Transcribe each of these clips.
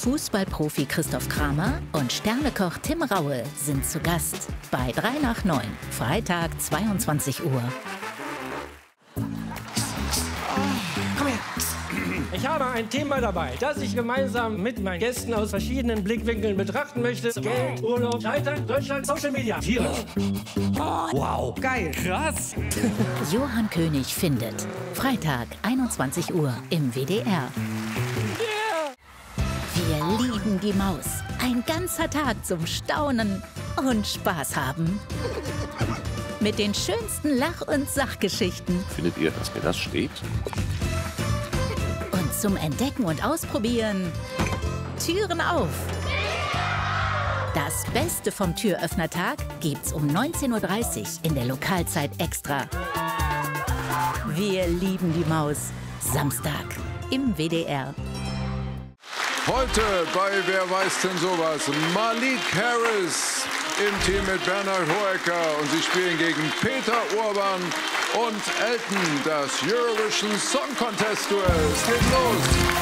Fußballprofi Christoph Kramer und Sternekoch Tim Raue sind zu Gast bei 3 nach 9, Freitag 22 Uhr. Ich habe ein Thema dabei, das ich gemeinsam mit meinen Gästen aus verschiedenen Blickwinkeln betrachten möchte. Geld, Urlaub, Scheitern, Deutschland, Social Media. Tiere. Wow, geil, krass. Johann König findet. Freitag 21 Uhr im WDR. Wir lieben die Maus. Ein ganzer Tag zum Staunen und Spaß haben. Mit den schönsten Lach- und Sachgeschichten. Findet ihr, dass mir das steht? Und zum Entdecken und Ausprobieren. Türen auf. Das Beste vom Türöffnertag gibt's um 19:30 Uhr in der Lokalzeit Extra. Wir lieben die Maus. Samstag im WDR. Heute bei Wer weiß denn sowas? Malik Harris im Team mit Bernhard Hoeker und sie spielen gegen Peter Urban und Elton, das Eurovision Song Contest Duell. Es geht los!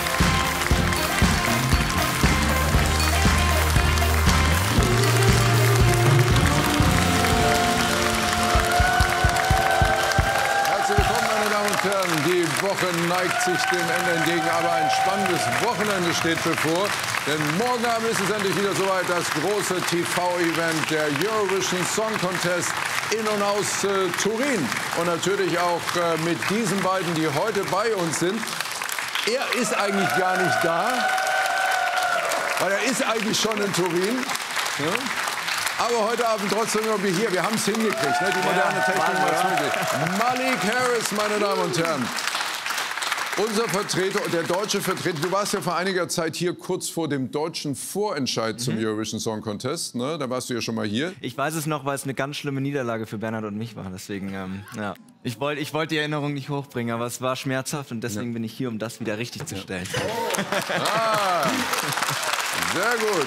Die Woche neigt sich dem Ende entgegen, aber ein spannendes Wochenende steht bevor. Denn morgen Abend ist es endlich wieder soweit, das große TV-Event, der Eurovision Song Contest in und aus Turin. Und natürlich auch mit diesen beiden, die heute bei uns sind. Er ist eigentlich gar nicht da, weil er ist eigentlich schon in Turin. Ja? Aber heute Abend trotzdem irgendwie hier. Wir haben es hingekriegt. Ne? Die moderne Technik macht es möglich. Malik Harris, meine Damen und Herren. Unser Vertreter und der deutsche Vertreter. Du warst ja vor einiger Zeit hier kurz vor dem deutschen Vorentscheid zum Eurovision Song Contest. Ne? Da warst du ja schon mal hier. Ich weiß es noch, weil es eine ganz schlimme Niederlage für Bernhard und mich war. Deswegen, ja. Ich wollte die Erinnerung nicht hochbringen, aber es war schmerzhaft und deswegen bin ich hier, um das wieder richtig zu stellen. Ah, sehr gut.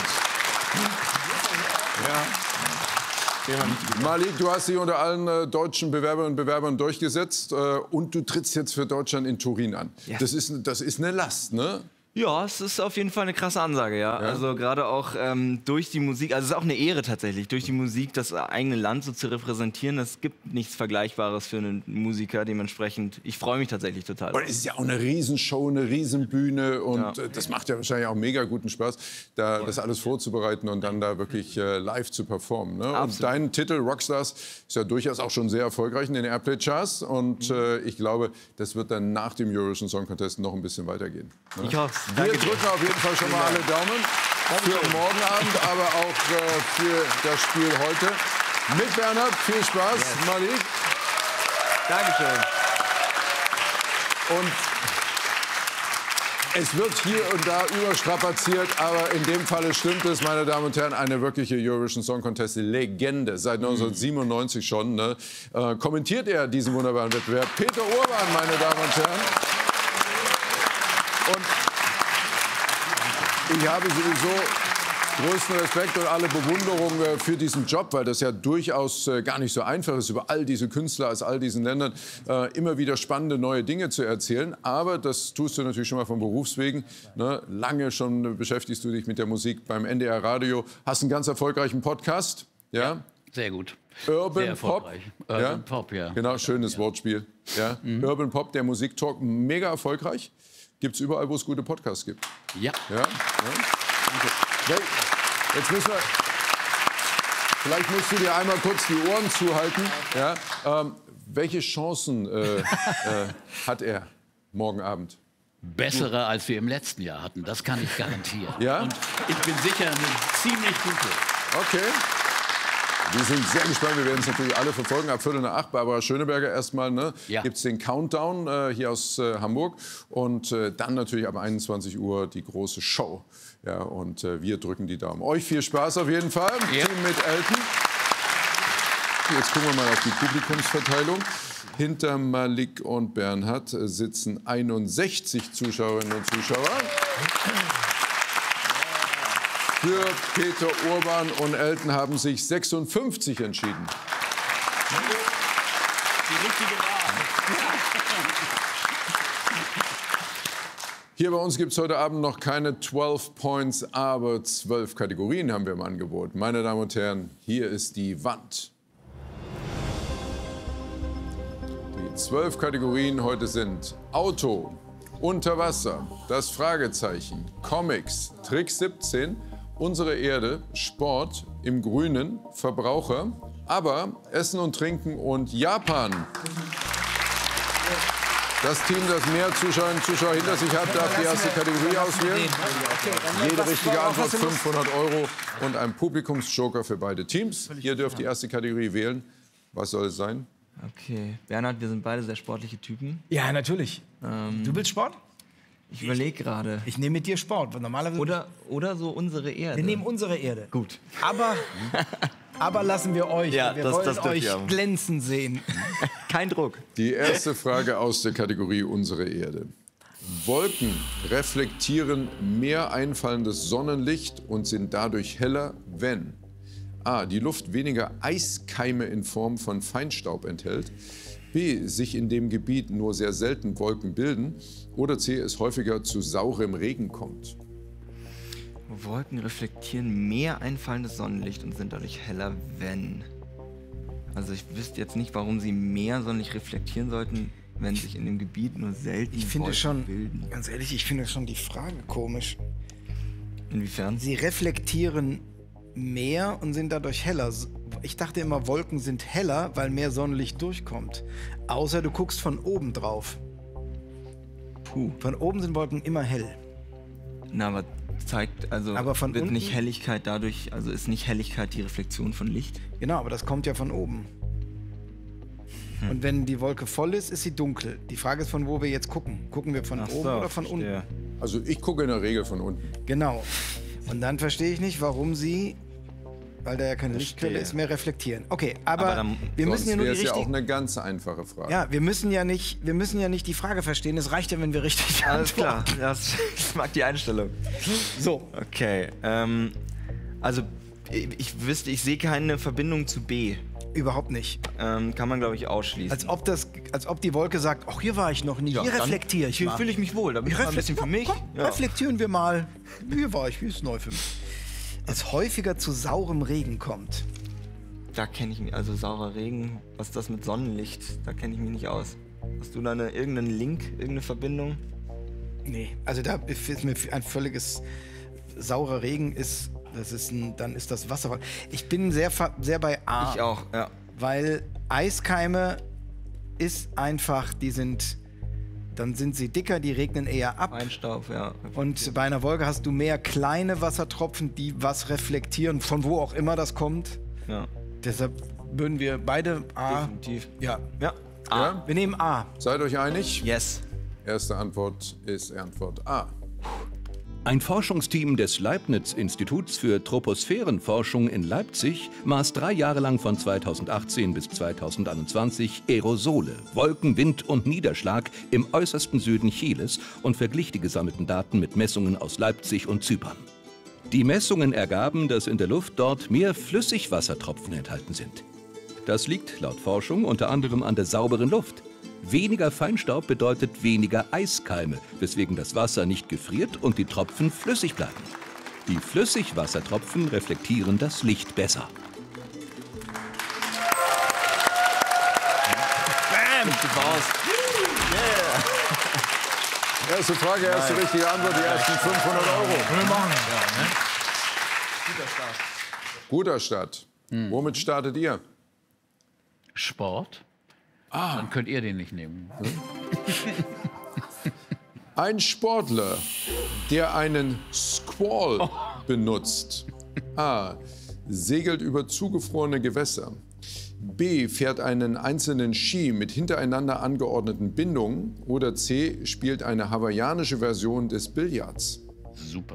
Malik, du hast dich unter allen deutschen Bewerberinnen und Bewerbern durchgesetzt und du trittst jetzt für Deutschland in Turin an. Ja. Das ist eine Last, ne? Ja, es ist auf jeden Fall eine krasse Ansage, ja. Also gerade auch durch die Musik, also es ist auch eine Ehre tatsächlich, durch die Musik das eigene Land so zu repräsentieren. Es gibt nichts Vergleichbares für einen Musiker, dementsprechend, ich freue mich tatsächlich total. Und es ist ja auch eine Riesenshow, eine Riesenbühne und das macht ja wahrscheinlich auch mega guten Spaß, da das alles vorzubereiten und dann da wirklich live zu performen. Ne? Und dein Titel Rockstars ist ja durchaus auch schon sehr erfolgreich in den Airplay-Charts und ich glaube, das wird dann nach dem Eurovision Song Contest noch ein bisschen weitergehen. Ne? Ich hoffe. Wir drücken auf jeden Fall schon mal alle Daumen für morgen Abend, aber auch für das Spiel heute. Mit Bernhard, viel Spaß, Malik. Dankeschön. Und es wird hier und da überstrapaziert, aber in dem Falle stimmt es, meine Damen und Herren, eine wirkliche Eurovision Song Contest Legende, seit 1997 schon. Ne? Kommentiert er diesen wunderbaren Wettbewerb. Peter Urban, meine Damen und Herren. Und ich habe sowieso größten Respekt und alle Bewunderung für diesen Job, weil das ja durchaus gar nicht so einfach ist, über all diese Künstler aus all diesen Ländern immer wieder spannende neue Dinge zu erzählen. Aber das tust du natürlich schon mal von Berufswegen. Ne? Lange schon beschäftigst du dich mit der Musik beim NDR Radio. Hast einen ganz erfolgreichen Podcast. Ja? Sehr gut. Urban Pop. Urban Pop, ja. Genau, schönes Wortspiel. Ja? Urban Pop, der Musiktalk, mega erfolgreich. Gibt es überall, wo es gute Podcasts gibt. Ja. Jetzt müssen wir... Vielleicht musst du dir einmal kurz die Ohren zuhalten. Ja? Welche Chancen hat er morgen Abend? Bessere, als wir im letzten Jahr hatten. Das kann ich garantieren. Ja? Und ich bin sicher, eine ziemlich gute. Okay. Wir sind sehr gespannt. Wir werden es natürlich alle verfolgen. Ab 7:45 Barbara Schöneberger erstmal. Ne? Ja. Gibt es den Countdown hier aus Hamburg. Und dann natürlich ab 21 Uhr die große Show. Ja, und wir drücken die Daumen. Euch viel Spaß auf jeden Fall. Ja. Team mit Elton. Jetzt gucken wir mal auf die Publikumsverteilung. Hinter Malik und Bernhard sitzen 61 Zuschauerinnen und Zuschauer. Für Peter Urban und Elton haben sich 56 entschieden. Die richtige Wahl. Hier bei uns gibt es heute Abend noch keine 12 Points, aber 12 Kategorien haben wir im Angebot. Meine Damen und Herren, hier ist die Wand. Die 12 Kategorien heute sind Auto, Unterwasser, das Fragezeichen, Comics, Trick 17, Unsere Erde, Sport, im Grünen, Verbraucher, aber Essen und Trinken und Japan. Das Team, das mehr Zuschauerinnen und Zuschauer hinter sich hat, darf die erste Kategorie auswählen. Jede richtige Antwort 500 € und ein Publikumsjoker für beide Teams. Ihr dürft die erste Kategorie wählen. Was soll es sein? Okay, Bernhard, wir sind beide sehr sportliche Typen. Ja, natürlich. Du willst Sport? Ich überlege gerade. Ich nehme mit dir Sport. Weil normalerweise Oder so Unsere Erde. wir nehmen unsere Erde. Gut. Aber lassen wir euch. Ja, wir das wollen dürft euch ihr haben. glänzen sehen. Kein Druck. Die erste Frage aus der Kategorie Unsere Erde. Wolken reflektieren mehr einfallendes Sonnenlicht und sind dadurch heller, wenn a. die Luft weniger Eiskeime in Form von Feinstaub enthält, b. sich in dem Gebiet nur sehr selten Wolken bilden oder c. es häufiger zu saurem Regen kommt. Wolken reflektieren mehr einfallendes Sonnenlicht und sind dadurch heller, wenn. Also ich wüsste jetzt nicht, warum sie mehr Sonnenlicht reflektieren sollten, wenn sich in dem Gebiet nur selten Ich finde Wolken schon, bilden. ganz ehrlich, ich finde schon die Frage komisch. Inwiefern? Sie reflektieren mehr und sind dadurch heller. Ich dachte immer, Wolken sind heller, weil mehr Sonnenlicht durchkommt. Außer du guckst von oben drauf. Puh. Von oben sind Wolken immer hell. Na, aber zeigt, also Aber von wird unten? nicht Helligkeit dadurch, also ist nicht Helligkeit die Reflexion von Licht? Genau, aber das kommt ja von oben. Und wenn die Wolke voll ist, ist sie dunkel. Die Frage ist, von wo wir jetzt gucken. Gucken wir von oben oder von unten? Also ich gucke in der Regel von unten. Genau. Und dann verstehe ich nicht, warum sie, weil da ja keine Lichtquelle Verstehe. ist, mehr reflektieren. Okay, aber dann- wir müssen Sonst ja nur wäre die es ja auch richtigen... eine ganz einfache Frage. Ja, wir müssen ja nicht die Frage verstehen. Es reicht ja, wenn wir richtig Alles klar, antworten. das mag die Einstellung. So, Okay, also ich sehe keine Verbindung zu B. überhaupt nicht. Kann man, glaube ich, ausschließen. Als ob die Wolke sagt, ach, hier war ich noch nie, Ja, hier dann reflektiere ich mal. fühle ich mich wohl, da bin ich mal ein bisschen für mich. Komm, Ja. reflektieren wir mal. Hier war ich, hier ist neu für mich. Es häufiger zu saurem Regen kommt. Da kenne ich mich, also saurer Regen, was ist das mit Sonnenlicht, da kenne ich mich nicht aus. Hast du da irgendeinen Link, irgendeine Verbindung? Nee, also da ist mir ein völliges saurer Regen ist, dann ist das Wasser. Ich bin sehr bei A. Ich auch, ja. Weil Eiskeime ist einfach, dann sind sie dicker, die regnen eher ab. Feinstaub, ja. Und bei einer Wolke hast du mehr kleine Wassertropfen, die was reflektieren, von wo auch immer das kommt. Ja, Deshalb würden wir beide A. definitiv. Ja, Ja. Ja? wir nehmen A. Seid euch einig? Yes. Erste Antwort ist Antwort A. Ein Forschungsteam des Leibniz-Instituts für Troposphärenforschung in Leipzig maß 3 Jahre lang von 2018 bis 2021 Aerosole, Wolken, Wind und Niederschlag im äußersten Süden Chiles und verglich die gesammelten Daten mit Messungen aus Leipzig und Zypern. Die Messungen ergaben, dass in der Luft dort mehr Flüssigwassertropfen enthalten sind. Das liegt laut Forschung unter anderem an der sauberen Luft. Weniger Feinstaub bedeutet weniger Eiskeime, weswegen das Wasser nicht gefriert und die Tropfen flüssig bleiben. Die Flüssigwassertropfen reflektieren das Licht besser. Erste Frage, erste richtige Antwort, die ersten 500 €. Guter Start. Womit startet ihr? Sport? Dann könnt ihr den nicht nehmen. Ein Sportler, der einen Squall benutzt. A. Segelt über zugefrorene Gewässer. B. Fährt einen einzelnen Ski mit hintereinander angeordneten Bindungen. Oder C. Spielt eine hawaiianische Version des Billards. Super.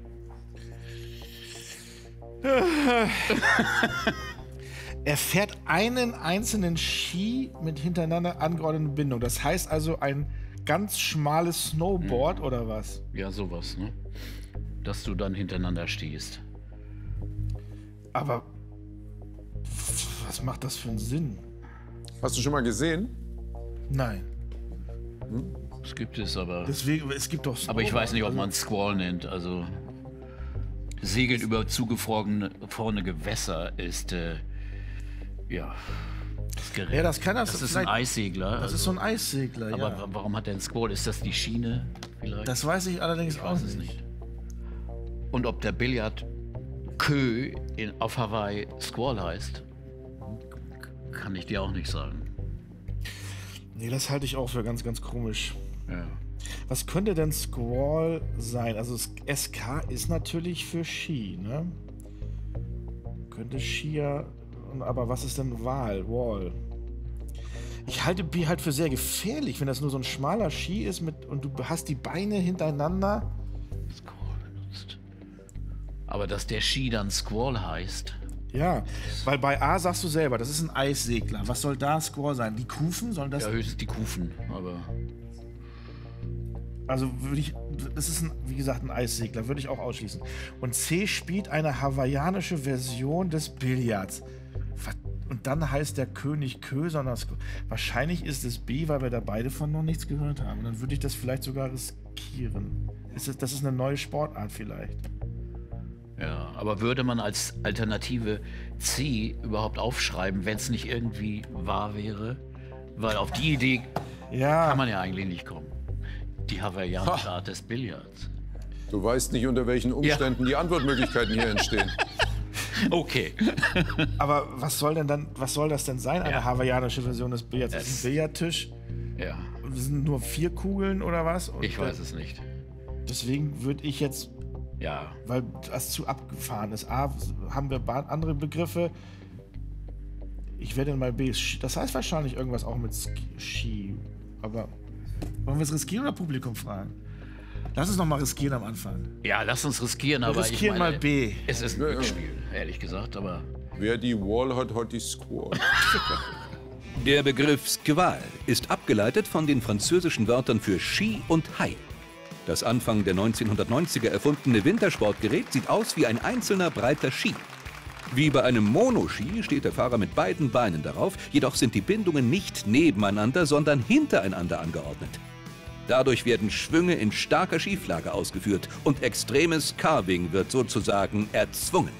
Er fährt einen einzelnen Ski mit hintereinander angeordneten Bindungen. Das heißt also ein ganz schmales Snowboard oder was? Ja, sowas, ne? Dass du dann hintereinander stehst. Aber was macht das für einen Sinn? Hast du schon mal gesehen? Nein. Das gibt es, aber... Deswegen, es gibt doch Aber ich weiß nicht, ob man es Squall nennt. Also Segeln über zugefrorene Gewässer ist, ja, das Gerät. Ja, das kann das. Das ist ein Eissegler. Das ist so ein Eissegler, ja. Aber warum hat der einen Squall? Ist das die Schiene vielleicht? Das weiß ich allerdings Ich auch weiß es nicht. Und ob der Billard Kö auf Hawaii Squall heißt, kann ich dir auch nicht sagen. Nee, das halte ich auch für ganz, ganz komisch. Ja. Was könnte denn Squall sein? Also SK ist natürlich für Ski, ne? Könnte Skier, aber was ist denn Wall? Ich halte B halt für sehr gefährlich, wenn das nur so ein schmaler Ski ist und du hast die Beine hintereinander. Squall benutzt. Aber dass der Ski dann Squall heißt. Ja, weil bei A sagst du selber, das ist ein Eissegler. Was soll da Squall sein? Die Kufen? Sollen das? Ja, höchstens die Kufen, aber... Also das ist wie gesagt ein Eissegler, würde ich auch ausschließen. Und C spielt eine hawaiianische Version des Billards. Und dann heißt der König Kö, sondern wahrscheinlich ist es B, weil wir da beide von noch nichts gehört haben. Und dann würde ich das vielleicht sogar riskieren. Das ist eine neue Sportart vielleicht. Ja, aber würde man als Alternative C überhaupt aufschreiben, wenn es nicht irgendwie wahr wäre? Weil auf die Idee kann man ja eigentlich nicht kommen. Die hawaiianische Art des Billards. Du weißt nicht, unter welchen Umständen die Antwortmöglichkeiten hier entstehen. Okay. Aber was soll das denn sein, eine hawaiianische Version des Billards? Das ist ein Billardtisch? Ja. Sind nur 4 Kugeln oder was? Und Ich weiß es nicht. Deswegen würde ich jetzt, weil das zu abgefahren ist. A, haben wir andere Begriffe. Ich werde dann mal B. Das heißt wahrscheinlich irgendwas auch mit Ski. Aber wollen wir es riskieren oder Publikum fragen? Lass uns noch mal riskieren am Anfang. Ja, lass uns riskieren, aber riskieren ich meine, mal B. Es ist ein Glücksspiel, ehrlich gesagt, aber... Wer die Wall hat die Squall. Der Begriff Squall ist abgeleitet von den französischen Wörtern für Ski und Hai. Das Anfang der 1990er erfundene Wintersportgerät sieht aus wie ein einzelner breiter Ski. Wie bei einem Monoski steht der Fahrer mit beiden Beinen darauf, jedoch sind die Bindungen nicht nebeneinander, sondern hintereinander angeordnet. Dadurch werden Schwünge in starker Schieflage ausgeführt und extremes Carving wird sozusagen erzwungen.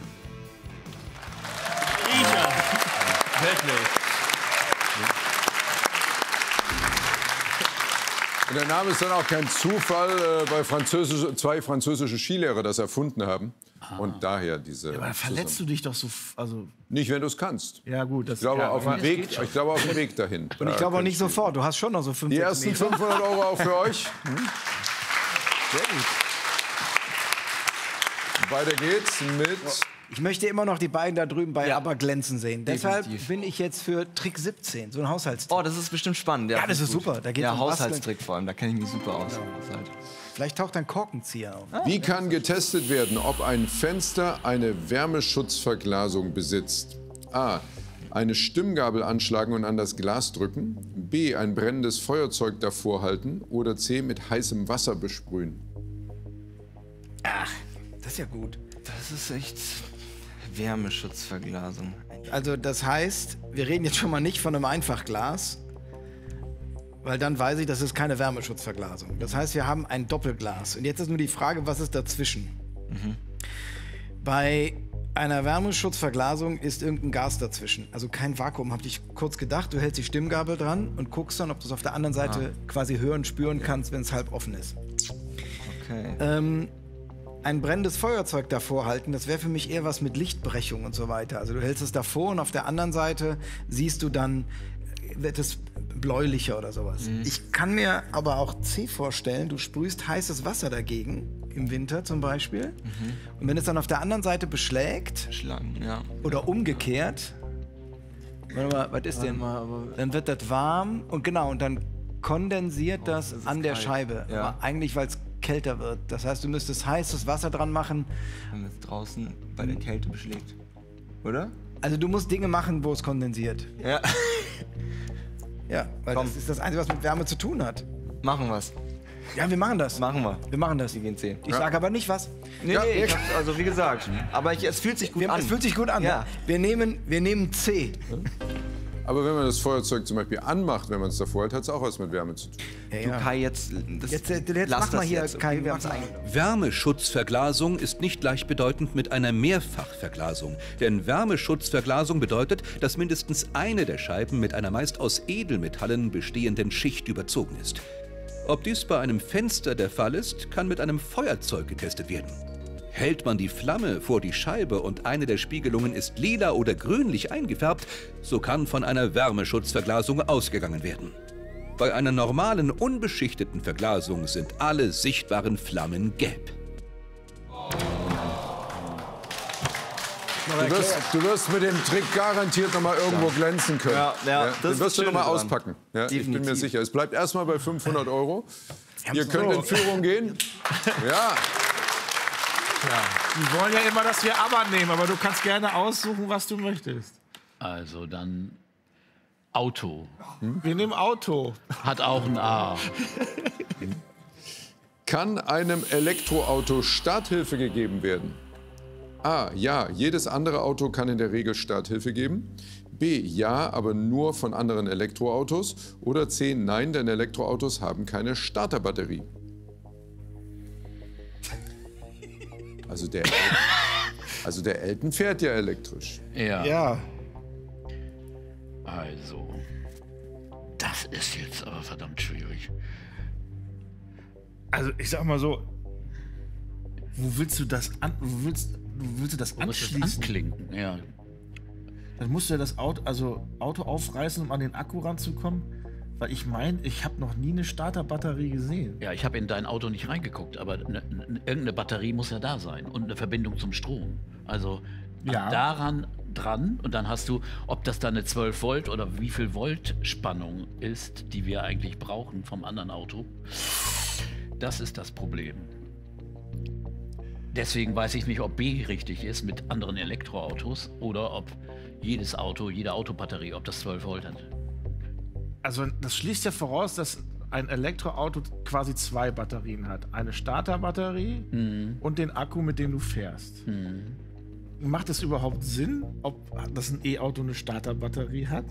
Wirklich. Und der Name ist dann auch kein Zufall, weil zwei französische Skilehrer das erfunden haben. Und daher diese... Ja, aber verletzt du dich doch so... Also nicht, wenn du es kannst. Ja gut, Ich glaube, auf dem Weg dahin. Und ich glaube auch nicht sofort. Du hast schon noch so 5 Die ersten 500 € auch für euch. Sehr gut. Weiter geht's mit... Ich möchte immer noch die beiden da drüben bei Aber glänzen sehen. Deshalb Definitiv. bin ich jetzt für Trick 17, so ein Haushaltstrick. Oh, das ist bestimmt spannend. Ja, das ist gut. super. Da geht's ja, um Haushaltstrick vor allem, da kenne ich mich super aus. Das ist halt Vielleicht taucht ein Korkenzieher auf. Wie kann getestet werden, ob ein Fenster eine Wärmeschutzverglasung besitzt? A. Eine Stimmgabel anschlagen und an das Glas drücken. B. Ein brennendes Feuerzeug davor halten. Oder C. Mit heißem Wasser besprühen. Ach, das ist ja gut. Das ist echt Wärmeschutzverglasung. Also das heißt, wir reden jetzt schon mal nicht von einem Einfachglas, weil dann weiß ich, das ist keine Wärmeschutzverglasung. Das heißt, wir haben ein Doppelglas. Und jetzt ist nur die Frage, was ist dazwischen? Bei einer Wärmeschutzverglasung ist irgendein Gas dazwischen. Also kein Vakuum, hab ich kurz gedacht. Du hältst die Stimmgabel dran und guckst dann, ob du es auf der anderen Seite quasi hören, spüren kannst, wenn es halb offen ist. Okay. Ein brennendes Feuerzeug davor halten, das wäre für mich eher was mit Lichtbrechung und so weiter. Also du hältst es davor und auf der anderen Seite siehst du dann, wird es bläulicher oder sowas. Ich kann mir aber auch C vorstellen, du sprühst heißes Wasser dagegen, im Winter zum Beispiel. Und wenn es dann auf der anderen Seite beschlägt, Schlangen, ja. oder umgekehrt, warte mal, was ist denn? Dann wird das warm und genau, und dann kondensiert das ist an der kalt. Scheibe. Ja. Aber eigentlich, weil es kälter wird. Das heißt, du müsstest heißes Wasser dran machen. Wenn es draußen bei der Kälte beschlägt. Oder? Also du musst Dinge machen, wo es kondensiert. Ja. Ja, weil das ist das Einzige, was mit Wärme zu tun hat. Machen wir's. Ja, wir machen das. Machen wir. Wir machen das. Die gehen 10. Ich sage aber nicht was. Nee, nee, ich hab's, also wie gesagt. Aber es fühlt sich gut an. Es fühlt sich gut an. Ja. Wir nehmen C. Aber wenn man das Feuerzeug zum Beispiel anmacht, wenn man es davor hält, hat es auch was mit Wärme zu tun. Du Kai, jetzt mach mal hier, Kai. Wärmeschutzverglasung ist nicht gleichbedeutend mit einer Mehrfachverglasung. Denn Wärmeschutzverglasung bedeutet, dass mindestens eine der Scheiben mit einer meist aus Edelmetallen bestehenden Schicht überzogen ist. Ob dies bei einem Fenster der Fall ist, kann mit einem Feuerzeug getestet werden. Hält man die Flamme vor die Scheibe und eine der Spiegelungen ist lila oder grünlich eingefärbt, so kann von einer Wärmeschutzverglasung ausgegangen werden. Bei einer normalen, unbeschichteten Verglasung sind alle sichtbaren Flammen gelb. Du wirst mit dem Trick garantiert noch mal irgendwo glänzen können. Den wirst du noch mal auspacken. Ja, ich bin mir sicher. Es bleibt erstmal bei 500 €. Ihr könnt in Führung gehen. Ja. Die wollen ja immer, dass wir aber nehmen, aber du kannst gerne aussuchen, was du möchtest. Also dann Auto. Wir nehmen Auto. Hat auch ein A. Kann einem Elektroauto Starthilfe gegeben werden? A. Ja, jedes andere Auto kann in der Regel Starthilfe geben. B. Ja, aber nur von anderen Elektroautos. Oder C. Nein, denn Elektroautos haben keine Starterbatterie. Also der Elton fährt ja elektrisch. Ja. Also, das ist jetzt aber verdammt schwierig. Also ich sag mal so, wo willst du das anschließen? Anklinken, ja. Dann musst du ja das Auto aufreißen, um an den Akku ranzukommen. Weil ich meine, ich habe noch nie eine Starterbatterie gesehen. Ja, ich habe in dein Auto nicht reingeguckt, aber irgendeine Batterie muss ja da sein und eine Verbindung zum Strom. Also daran dran und dann hast du, ob das dann eine 12 Volt oder wie viel Volt Spannung ist, die wir eigentlich brauchen vom anderen Auto. Das ist das Problem. Deswegen weiß ich nicht, ob B richtig ist mit anderen Elektroautos oder ob jede Autobatterie, ob das 12 Volt hat. Also das schließt ja voraus, dass ein Elektroauto quasi 2 Batterien hat. Eine Starterbatterie und den Akku, mit dem du fährst. Macht es überhaupt Sinn, ob das ein E-Auto eine Starterbatterie hat?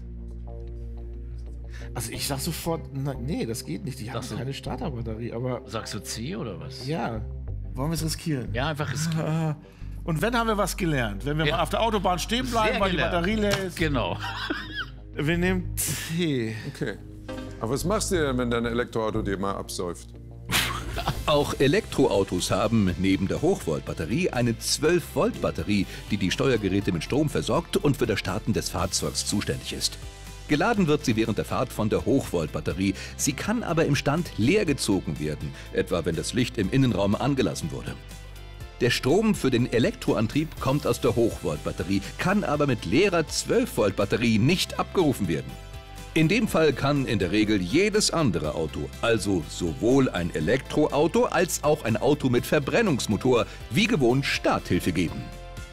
Also ich sag sofort, nee, das geht nicht. Die haben keine Starterbatterie, aber... Sagst du C oder was? Ja. Wollen wir es riskieren? Ja, einfach riskieren. Und wenn haben wir was gelernt? Wenn wir mal auf der Autobahn stehen bleiben, weil die Batterie leer ist? Genau. Wir nehmen C. Okay. Aber was machst du denn, wenn dein Elektroauto dir mal absäuft? Auch Elektroautos haben neben der Hochvoltbatterie eine 12-Volt-Batterie, die die Steuergeräte mit Strom versorgt und für das Starten des Fahrzeugs zuständig ist. Geladen wird sie während der Fahrt von der Hochvoltbatterie. Sie kann aber im Stand leer gezogen werden, etwa wenn das Licht im Innenraum angelassen wurde. Der Strom für den Elektroantrieb kommt aus der Hochvoltbatterie, kann aber mit leerer 12-Volt-Batterie nicht abgerufen werden. In dem Fall kann in der Regel jedes andere Auto, also sowohl ein Elektroauto als auch ein Auto mit Verbrennungsmotor, wie gewohnt Starthilfe geben.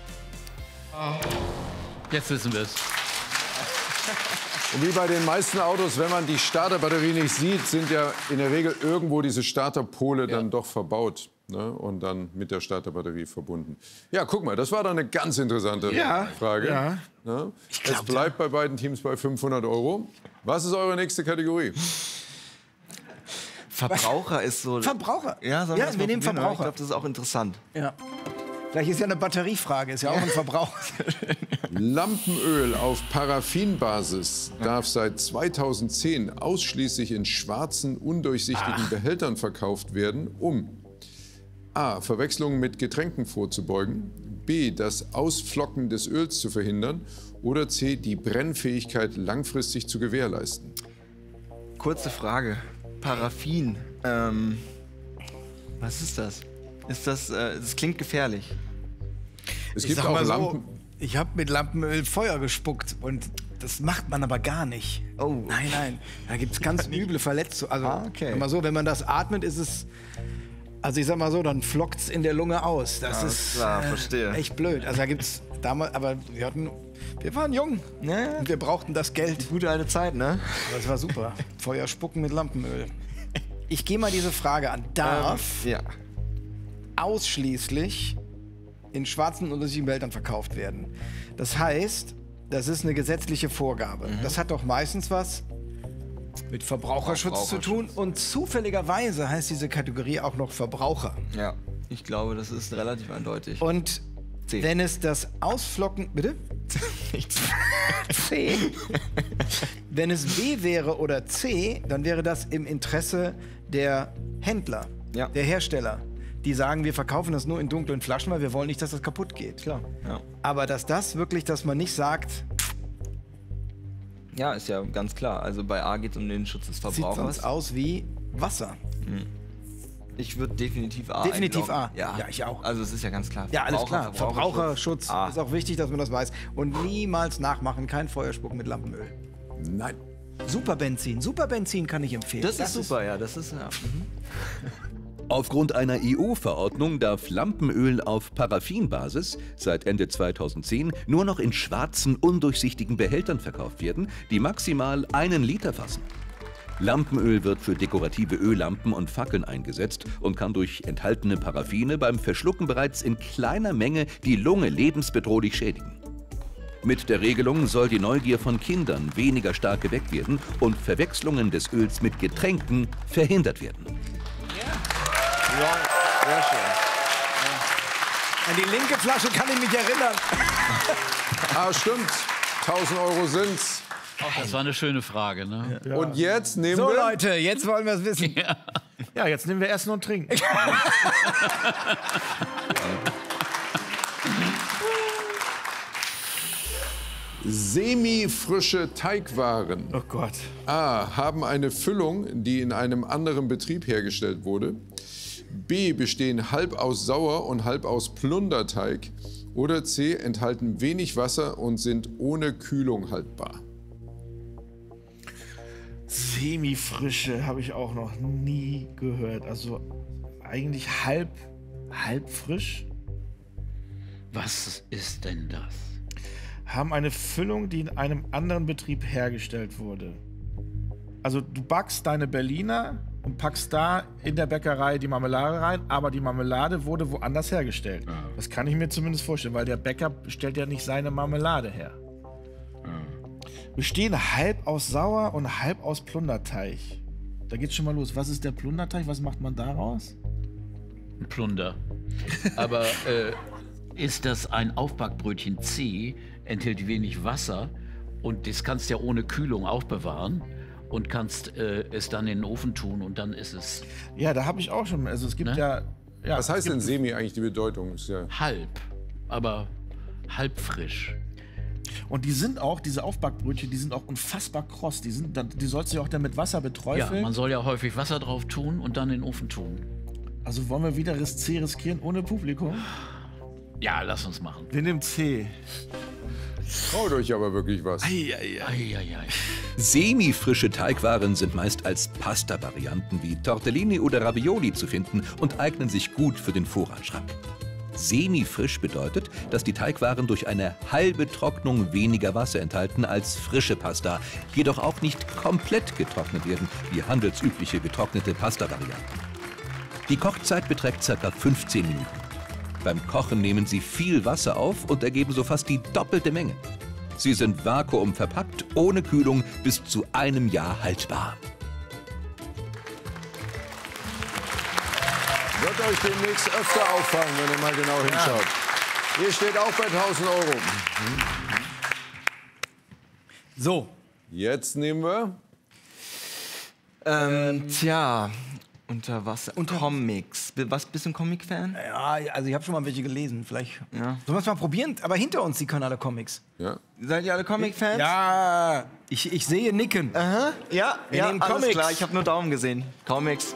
Jetzt wissen wir es. Und wie bei den meisten Autos, wenn man die Starterbatterie nicht sieht, sind ja in der Regel irgendwo diese Starterpole dann doch verbaut. Ne? Und dann mit der Starterbatterie verbunden. Ja, guck mal, das war doch eine ganz interessante Frage. Ja. Ne? Es bleibt bei beiden Teams bei 500 €. Was ist eure nächste Kategorie? Verbraucher ist so... Verbraucher? Ja, wir nehmen Verbraucher. Ich glaube, das ist auch interessant. Ja. Vielleicht ist ja eine Batteriefrage, ist ja auch ein Verbrauch. Lampenöl auf Paraffinbasis darf seit 2010 ausschließlich in schwarzen, undurchsichtigen Behältern verkauft werden, um A. Verwechslungen mit Getränken vorzubeugen, B. das Ausflocken des Öls zu verhindern oder C. die Brennfähigkeit langfristig zu gewährleisten. Kurze Frage. Paraffin. Was ist das? Das klingt gefährlich. Es gibt auch Lampen. Ich habe mit Lampenöl Feuer gespuckt und das macht man aber gar nicht. Oh. Nein. Da gibt es ganz üble Verletzungen. Also, okay. Wenn man das atmet, ist es... Also ich sag mal so, dann flockt es in der Lunge aus. Das ist klar, verstehe. Echt blöd. Also da gibt's damals, aber wir waren jung und wir brauchten das Geld. Gute alte Zeit, ne? Das war super. Feuer spucken mit Lampenöl. Ich gehe mal diese Frage an. Darf ausschließlich in schwarzen und undurchsichtigen Behältern verkauft werden? Das heißt, Das ist eine gesetzliche Vorgabe. Das hat doch meistens was mit Verbraucherschutz zu tun. Und zufälligerweise heißt diese Kategorie auch noch Verbraucher. Ja, ich glaube, das ist relativ eindeutig. Und C. wenn es das Ausflocken... Bitte? C. Wenn es B wäre oder C, dann wäre das im Interesse der Händler, der Hersteller. Die sagen, wir verkaufen das nur in dunklen Flaschen, weil wir wollen nicht, dass das kaputt geht. Klar. Ja. Aber dass man nicht sagt... Ja, ist ja ganz klar. Also bei A geht es um den Schutz des Verbrauchers. Sieht sonst aus wie Wasser. Ich würde definitiv A Definitiv einloggen. A. Ja, ich auch. Also es ist ja ganz klar. Ja, alles klar. Verbraucherschutz ist A. auch wichtig, dass man das weiß. Und niemals nachmachen, kein Feuerspuck mit Lampenöl. Nein. Superbenzin. Superbenzin kann ich empfehlen. Das ist super, ja. Das ist Aufgrund einer EU-Verordnung darf Lampenöl auf Paraffinbasis seit Ende 2010 nur noch in schwarzen, undurchsichtigen Behältern verkauft werden, die maximal 1 Liter fassen. Lampenöl wird für dekorative Öllampen und Fackeln eingesetzt und kann durch enthaltene Paraffine beim Verschlucken bereits in kleiner Menge die Lunge lebensbedrohlich schädigen. Mit der Regelung soll die Neugier von Kindern weniger stark geweckt werden und Verwechslungen des Öls mit Getränken verhindert werden. ja, sehr schön. An die linke Flasche kann ich mich erinnern. Stimmt. 1.000 Euro sind's. Das war eine schöne Frage, ne? Ja. Und jetzt nehmen So wir... Leute, jetzt wollen wir es wissen. Ja, jetzt nehmen wir Essen und Trinken. Semi-frische Teigwaren. Oh Gott. A. Haben eine Füllung, die in einem anderen Betrieb hergestellt wurde. B. Bestehen halb aus Sauer- und halb aus Plunderteig. Oder C. Enthalten wenig Wasser und sind ohne Kühlung haltbar. Semi-frische habe ich auch noch nie gehört. Also eigentlich halb frisch. Was ist denn das? Haben eine Füllung, die in einem anderen Betrieb hergestellt wurde. Also du backst deine Berliner und packst da in der Bäckerei die Marmelade rein, aber die Marmelade wurde woanders hergestellt. Das kann ich mir zumindest vorstellen, weil der Bäcker stellt ja nicht seine Marmelade her. Bestehen halb aus Sauer und halb aus Plunderteig. Da geht's schon mal los. Was ist der Plunderteig? Was macht man daraus? Ein Plunder. Aber ist das ein Aufbackbrötchen C, enthält wenig Wasser und das kannst du ja ohne Kühlung aufbewahren und kannst es dann in den Ofen tun und dann ist es... Ja, da habe ich auch schon... Also es gibt ja... Was heißt denn Semi eigentlich, die Bedeutung? Ist ja halb, aber halb frisch. Und die sind auch, diese Aufbackbrötchen, die sind auch unfassbar kross. Die sollst du ja auch dann mit Wasser beträufeln. Ja, man soll ja häufig Wasser drauf tun und dann in den Ofen tun. Also wollen wir wieder C riskieren ohne Publikum? Ja, lass uns machen. Wir nehmen C. Traut euch aber wirklich was. Semi-frische Teigwaren sind meist als Pasta-Varianten wie Tortellini oder Ravioli zu finden und eignen sich gut für den Vorratsschrank. Semi-frisch bedeutet, dass die Teigwaren durch eine halbe Trocknung weniger Wasser enthalten als frische Pasta, jedoch auch nicht komplett getrocknet werden, wie handelsübliche getrocknete Pasta-Varianten. Die Kochzeit beträgt ca. 15 Minuten. Beim Kochen nehmen sie viel Wasser auf und ergeben so fast die doppelte Menge. Sie sind vakuumverpackt, ohne Kühlung, bis zu 1 Jahr haltbar. Wird euch demnächst öfter auffallen, wenn ihr mal genau hinschaut. Hier steht auch bei 1.000 Euro. So. Jetzt nehmen wir... Unter Wasser. Comics. Bist du ein Comic-Fan? Ja, also ich habe schon mal welche gelesen. Vielleicht Ja. sollen wir es mal probieren. Aber hinter uns, die können alle Comics. Ja. Seid ihr alle Comic-Fans? Ja, ich sehe Nicken. Aha. Ja, Wir nehmen alles Comics. klar. Ich habe nur Daumen gesehen. Comics.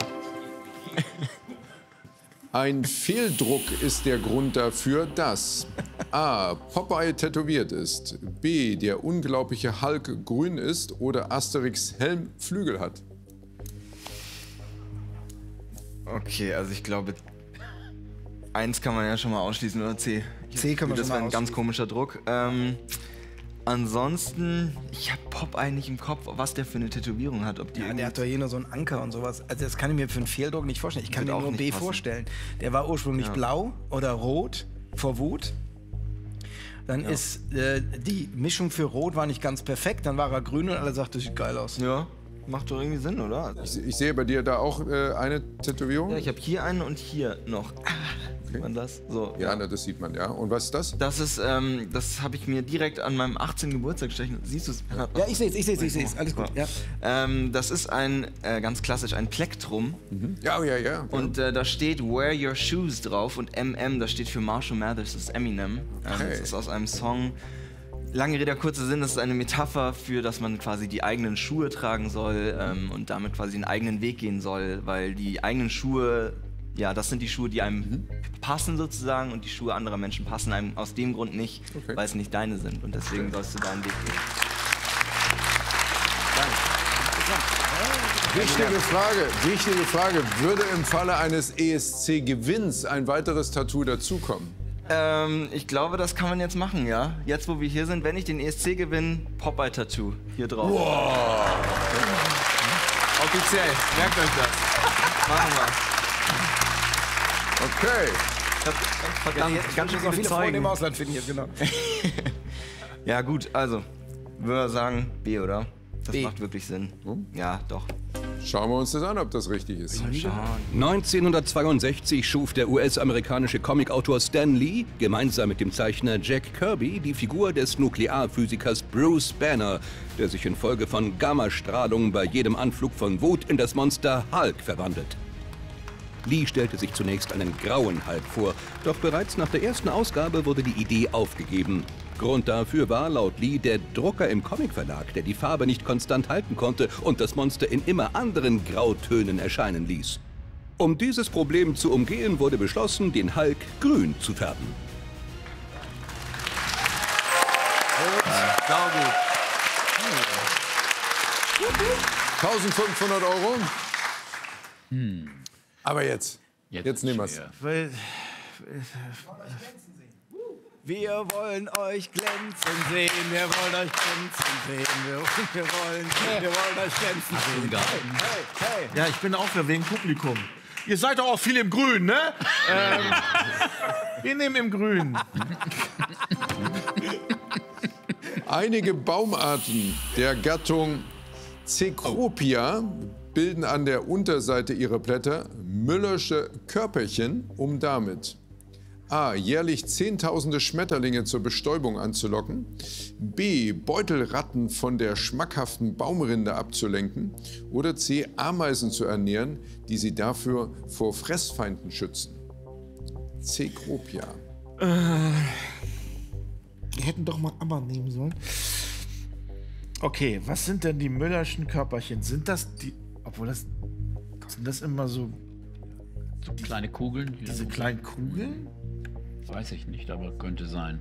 Ein Fehldruck ist der Grund dafür, dass A. Popeye tätowiert ist, B. Der unglaubliche Hulk grün ist oder Asterix Helm Flügel hat. Okay, also ich glaube, 1 kann man ja schon mal ausschließen, oder C? C können wir Das schon mal wäre ein ganz komischer Druck. Ansonsten, ich habe Popeye nicht im Kopf, was der für eine Tätowierung hat. Ob die Ja, der hat doch hier nur so einen Anker und sowas. Also das kann ich mir für einen Fehldruck nicht vorstellen. Ich kann mir Wird auch nur nicht B passen. vorstellen. Der war ursprünglich blau oder rot vor Wut. Dann ist die Mischung für Rot war nicht ganz perfekt, dann war er grün und alle sagten, das sieht geil aus. Ja, macht doch irgendwie Sinn, oder? Ich sehe bei dir da auch eine Tätowierung. Ja, ich habe hier eine und hier noch. Sieht man das? So. Ja, na, das sieht man, ja. Und was ist das? Das ist, das habe ich mir direkt an meinem 18. Geburtstag gestechen. Siehst du es? Ja, ich sehe es, alles gut. Ja. Das ist ein, ganz klassisch, ein Plektrum. Ja. Und da steht Wear Your Shoes drauf und MM, das steht für Marshall Mathers, das ist Eminem. Das ist aus einem Song. Lange Rede, kurzer Sinn, das ist eine Metapher für, dass man quasi die eigenen Schuhe tragen soll und damit quasi den eigenen Weg gehen soll, weil die eigenen Schuhe, ja, das sind die Schuhe, die einem passen sozusagen und die Schuhe anderer Menschen passen einem aus dem Grund nicht, weil es nicht deine sind und deswegen sollst du deinen Weg gehen. Wichtige Frage. Würde im Falle eines ESC-Gewinns ein weiteres Tattoo dazukommen? Ich glaube, das kann man jetzt machen, ja. Jetzt, wo wir hier sind, wenn ich den ESC gewinne, Popeye-Tattoo hier drauf. Wow. Offiziell, merkt euch das. Machen wir. Okay. Ganz schön viele Freunde im Ausland finden jetzt, genau. Ja gut, also, würde sagen B, oder? Das B. macht wirklich Sinn. Ja, doch. Schauen wir uns das an, ob das richtig ist. 1962 schuf der US-amerikanische Comicautor Stan Lee gemeinsam mit dem Zeichner Jack Kirby die Figur des Nuklearphysikers Bruce Banner, der sich infolge von Gammastrahlung bei jedem Anflug von Wut in das Monster Hulk verwandelt. Lee stellte sich zunächst einen grauen Hulk vor, doch bereits nach der ersten Ausgabe wurde die Idee aufgegeben. Grund dafür war laut Lee der Drucker im Comicverlag, der die Farbe nicht konstant halten konnte und das Monster in immer anderen Grautönen erscheinen ließ. Um dieses Problem zu umgehen, wurde beschlossen, den Hulk grün zu färben. Saugut. 1500 Euro. Aber jetzt nehmen wir es. Wir wollen euch glänzen sehen, wir wollen euch glänzen sehen, wir wollen euch glänzen sehen. Hey. Ja, ich bin auch für wegen Publikum. Ihr seid doch auch viel im Grün, ne? Wir nehmen im Grün. Einige Baumarten der Gattung Cecropia bilden an der Unterseite ihrer Blätter Müllersche Körperchen, um damit A. jährlich Zehntausende Schmetterlinge zur Bestäubung anzulocken, B. Beutelratten von der schmackhaften Baumrinde abzulenken oder C. Ameisen zu ernähren, die sie dafür vor Fressfeinden schützen. Cecropia. Wir hätten doch mal Ammer nehmen sollen. Okay, was sind denn die Müllerschen Körperchen? Sind das die... Sind das immer so kleine Kugeln? diese kleinen Kugeln? Weiß ich nicht, aber könnte sein.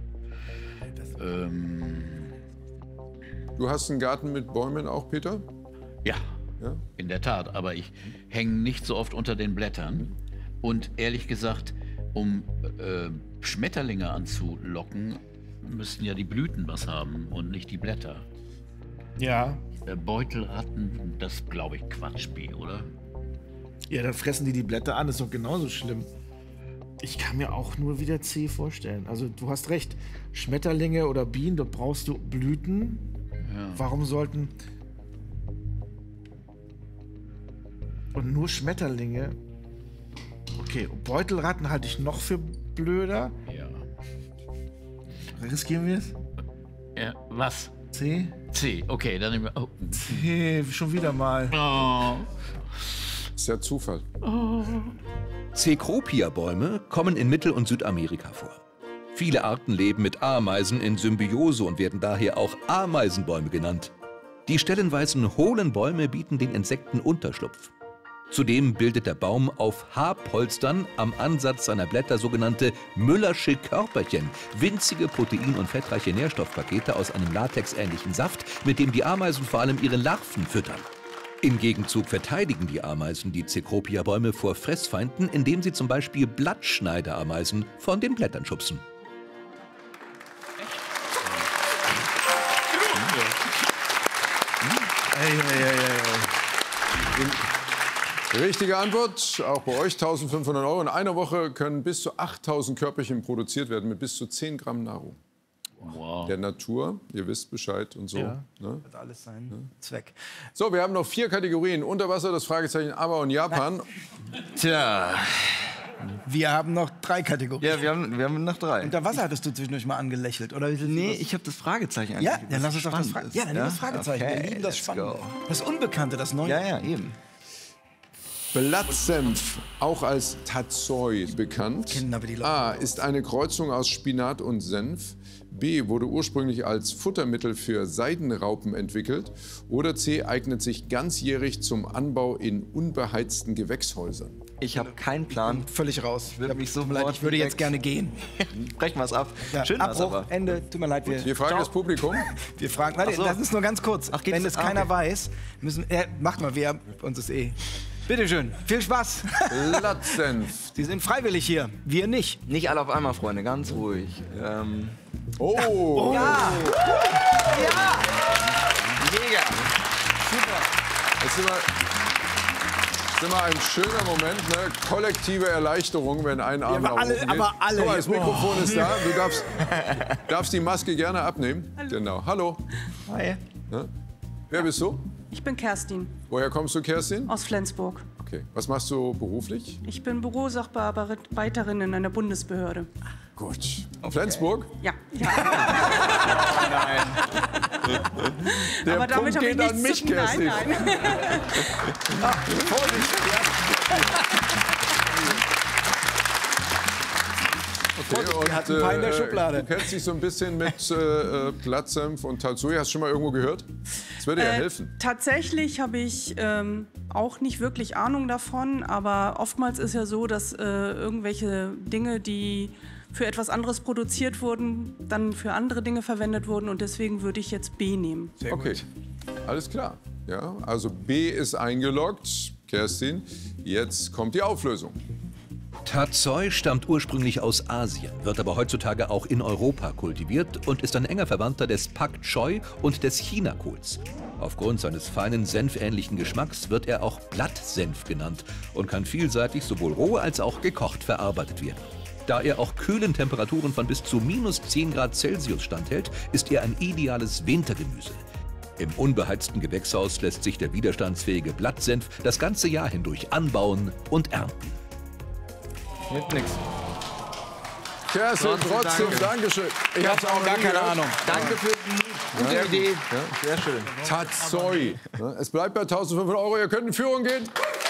Du hast einen Garten mit Bäumen auch, Peter? Ja, in der Tat. Aber ich hänge nicht so oft unter den Blättern. Und ehrlich gesagt, um Schmetterlinge anzulocken, müssten ja die Blüten was haben und nicht die Blätter. Ja. Beutelratten, das glaube ich Quatsch, B, oder? Ja, dann fressen die Blätter an, ist doch genauso schlimm. Ich kann mir auch nur wieder C vorstellen. Also du hast recht, Schmetterlinge oder Bienen, dort brauchst du Blüten. Ja. Warum sollten... Und nur Schmetterlinge? Okay, Beutelratten halte ich noch für blöder. Ja. Riskieren wir es? Ja, was? C? C, okay, dann nehmen wir... Oh. C, schon wieder mal. Oh. Ist ja Zufall. Oh. Cecropia-Bäume kommen in Mittel- und Südamerika vor. Viele Arten leben mit Ameisen in Symbiose und werden daher auch Ameisenbäume genannt. Die stellenweisen hohlen Bäume bieten den Insekten Unterschlupf. Zudem bildet der Baum auf Haarpolstern am Ansatz seiner Blätter sogenannte Müllersche Körperchen, winzige protein- und fettreiche Nährstoffpakete aus einem latexähnlichen Saft, mit dem die Ameisen vor allem ihre Larven füttern. Im Gegenzug verteidigen die Ameisen die Cecropia-Bäume vor Fressfeinden, indem sie zum Beispiel Blattschneiderameisen von den Blättern schubsen. Richtige Antwort, auch bei euch 1500 Euro. In einer Woche können bis zu 8000 Körperchen produziert werden mit bis zu 10 Gramm Nahrung. der Natur. Ihr wisst Bescheid und so. Ja. Ne? Wird alles sein Zweck. So, wir haben noch 4 Kategorien. Unter-Wasser, das Fragezeichen Aber und Japan. Tja. Wir haben noch 3 Kategorien. Ja, wir haben noch 3. Unter Wasser hattest du zwischendurch mal angelächelt, oder? Nee, ich habe das Fragezeichen Ja, angeguckt, dann was lass uns doch das spannend ist. Ja, dann nimm das Fragezeichen. Okay, Wir lieben das let's Spannende. go. Das Unbekannte, das Neue. Ja, eben. Blattsenf, auch als Tatsoi bekannt. Kennen aber die Leute. A. Ist eine Kreuzung aus Spinat und Senf. B. Wurde ursprünglich als Futtermittel für Seidenraupen entwickelt. Oder C. Eignet sich ganzjährig zum Anbau in unbeheizten Gewächshäusern. Ich habe keinen Plan. Völlig raus. Würde mich so Ich würde jetzt gerne gehen. Brechen wir es ab. Ja, Schön war's Abbruch, aber. Ende. Tut mir leid. Wir fragen das Publikum. Wir fragen. Warte, Ach so. das ist nur ganz kurz. Ach, geht Wenn es? es keiner Okay. weiß, müssen. Macht mal, wir uns ist eh. Bitte schön. Viel Spaß. Blattsenf. Sie sind freiwillig hier. Wir nicht. Nicht alle auf einmal, Freunde, ganz ruhig. Oh! Ja. Mega. Das ist immer ein schöner Moment, ne? Kollektive Erleichterung, wenn ein Arm nach alle- oben geht. aber alle. Guck mal, das Mikrofon ist da. Du darfst die Maske gerne abnehmen. Genau. Hallo. Hi. Ne? Wer bist du? Ich bin Kerstin Woher kommst du, Kerstin? aus Flensburg. Okay. Was machst du beruflich? Ich bin Bürosachbearbeiterin in einer Bundesbehörde. Gut. Flensburg? Ja. Nein. Der Aber damit Punkt habe ich geht an nichts mich, zu tun. Kerstin. Nein. Okay, Wir hatten ein paar in der Schublade. Du kennst dich so ein bisschen mit Blattsenf und Tatsui. Hast du schon mal irgendwo gehört? Das würde ja helfen. Tatsächlich habe ich auch nicht wirklich Ahnung davon, aber oftmals ist ja so, dass irgendwelche Dinge, die für etwas anderes produziert wurden, dann für andere Dinge verwendet wurden und deswegen würde ich jetzt B nehmen. Okay, alles klar. Ja, also B ist eingeloggt. Kerstin, jetzt kommt die Auflösung. Tatsoi stammt ursprünglich aus Asien, wird aber heutzutage auch in Europa kultiviert und ist ein enger Verwandter des Pak Choi und des Chinakohls. Aufgrund seines feinen senfähnlichen Geschmacks wird er auch Blattsenf genannt und kann vielseitig sowohl roh als auch gekocht verarbeitet werden. Da er auch kühlen Temperaturen von bis zu -10 Grad Celsius standhält, ist er ein ideales Wintergemüse. Im unbeheizten Gewächshaus lässt sich der widerstandsfähige Blattsenf das ganze Jahr hindurch anbauen und ernten. Hilft nix. Kerstin, trotzdem, Dankeschön. Ich habe auch gar keine Ahnung. Danke für die gute Idee. Sehr schön. Tatsoi. Ja, es bleibt bei 1.500 €. Ihr könnt in Führung gehen.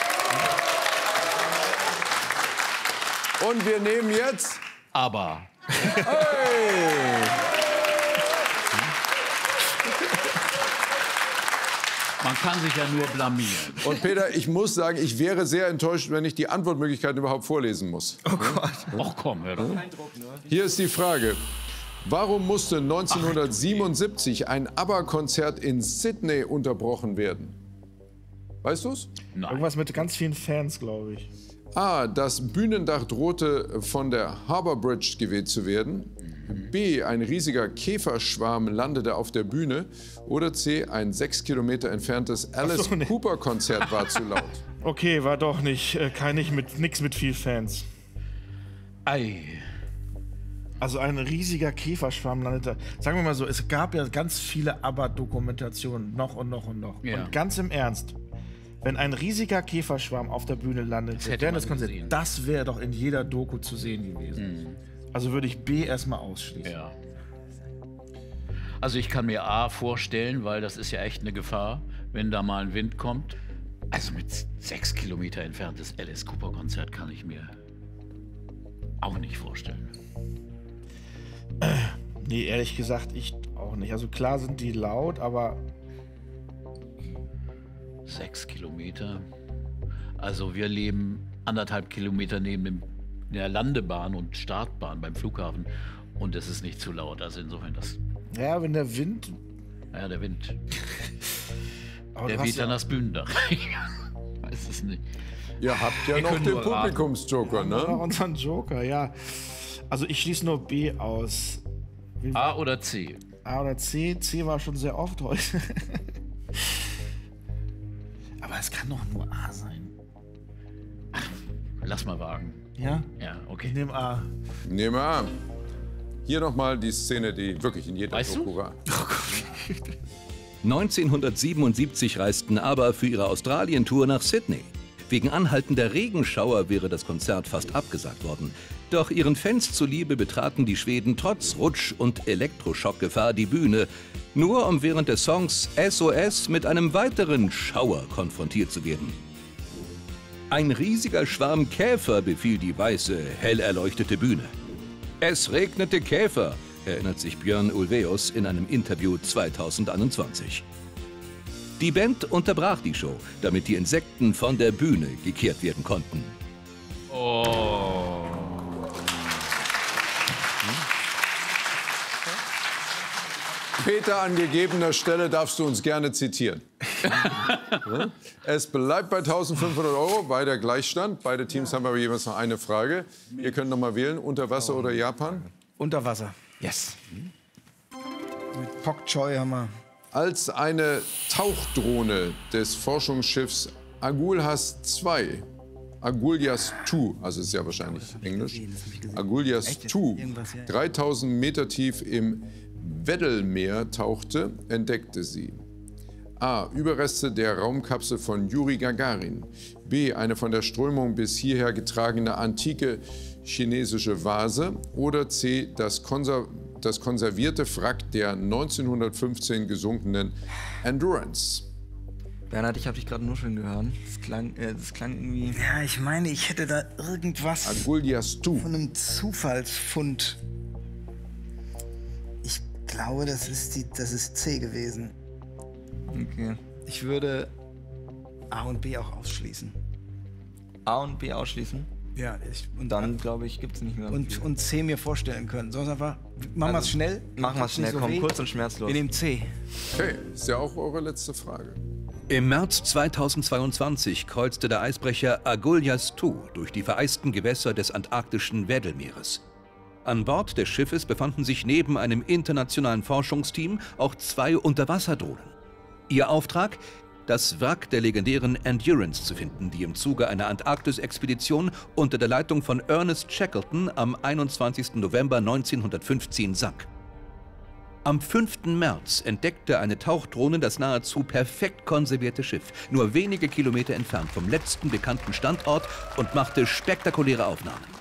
Und wir nehmen jetzt... Aber Hey! man kann sich ja nur blamieren. Und Peter, ich muss sagen, ich wäre sehr enttäuscht, wenn ich die Antwortmöglichkeiten überhaupt vorlesen muss. Ach komm, hör doch. Hier ist die Frage. Warum musste 1977 ein ABBA-Konzert in Sydney unterbrochen werden? Weißt du's? Irgendwas mit ganz vielen Fans, glaube ich. A. Das Bühnendach drohte von der Harbour Bridge geweht zu werden. B. Ein riesiger Käferschwarm landete auf der Bühne. Oder C. Ein 6 Kilometer entferntes Alice nee. Cooper-Konzert war zu laut. Okay, war doch nicht, nix mit viel Fans. Ei. Also ein riesiger Käferschwarm landete. Sagen wir mal so, es gab ja ganz viele ABBA-Dokumentationen, noch und noch und noch. Ja. Und ganz im Ernst, wenn ein riesiger Käferschwarm auf der Bühne landet, hätte während man des Konzerts, gesehen. das wäre doch in jeder Doku zu sehen gewesen. Also würde ich B erstmal ausschließen. Ja. Also ich kann mir A vorstellen, weil das ist ja echt eine Gefahr, wenn da mal ein Wind kommt. Also mit 6 Kilometer entferntes Alice Cooper Konzert kann ich mir auch nicht vorstellen. Nee, ehrlich gesagt, ich auch nicht. Also klar sind die laut, aber 6 Kilometer. Also wir leben 1,5 Kilometer neben der Landebahn und Startbahn beim Flughafen und es ist nicht zu laut. Also insofern das. ja, wenn der Wind... Ja, der Wind. Aber Der du hast weht dann das Bühnendach. Weiß es nicht. Ihr habt ja Wir noch können den nur raten. Publikumsjoker, noch ne? unseren Joker, ja. Also ich schließe nur B aus. A oder C? A oder C? C war schon sehr oft heute. Aber es kann doch nur A sein. Lass mal wagen. Ja? Ja, Ich okay. nehme A. Nehmen wir an. Hier nochmal die Szene, die wirklich in jeder Doku war. 1977 reisten ABBA für ihre Australien-Tour nach Sydney. Wegen anhaltender Regenschauer wäre das Konzert fast abgesagt worden. Doch ihren Fans zuliebe betraten die Schweden trotz Rutsch- und Elektroschockgefahr die Bühne, nur um während des Songs SOS mit einem weiteren Schauer konfrontiert zu werden. Ein riesiger Schwarm Käfer befiel die weiße, hell erleuchtete Bühne. Es regnete Käfer, erinnert sich Björn Ulvaeus in einem Interview 2021. Die Band unterbrach die Show, damit die Insekten von der Bühne gekehrt werden konnten. Peter, an gegebener Stelle darfst du uns gerne zitieren. Es bleibt bei 1.500 € bei der Gleichstand. Beide Teams haben aber jeweils noch eine Frage. Ihr könnt noch mal wählen, Unterwasser oder Japan? Unterwasser. Yes. Mit Pak Choi haben wir. Als eine Tauchdrohne des Forschungsschiffs Agulhas II, Agulhas II, also ist ja wahrscheinlich Englisch, Agulhas II, 3000 Meter tief im Weddellmeer tauchte, entdeckte sie: A. Überreste der Raumkapsel von Juri Gagarin. B. Eine von der Strömung bis hierher getragene antike chinesische Vase. Oder C. Das konservierte Wrack der 1915 gesunkenen Endurance. Bernhard, ich habe dich gerade nur schon gehört. Das klang irgendwie... Ja, ich meine, ich hätte da irgendwas Agulhas II. von einem Zufallsfund. Ich glaube, das ist C gewesen. Okay. Ich würde A und B auch ausschließen. A und B ausschließen? Ja, und dann, glaube ich, gibt es nicht mehr. Und C mir vorstellen können. Sonst einfach, machen wir es schnell. Machen wir es schnell, komm, kurz und schmerzlos. Wir nehmen C. Okay, ist ja auch eure letzte Frage. Im März 2022 kreuzte der Eisbrecher Agulhas II durch die vereisten Gewässer des antarktischen Weddellmeeres. An Bord des Schiffes befanden sich neben einem internationalen Forschungsteam auch 2 Unterwasserdrohnen. Ihr Auftrag? Das Wrack der legendären Endurance zu finden, die im Zuge einer Antarktis-Expedition unter der Leitung von Ernest Shackleton am 21. November 1915 sank. Am 5. März entdeckte eine Tauchdrohne das nahezu perfekt konservierte Schiff, nur wenige Kilometer entfernt vom letzten bekannten Standort, und machte spektakuläre Aufnahmen.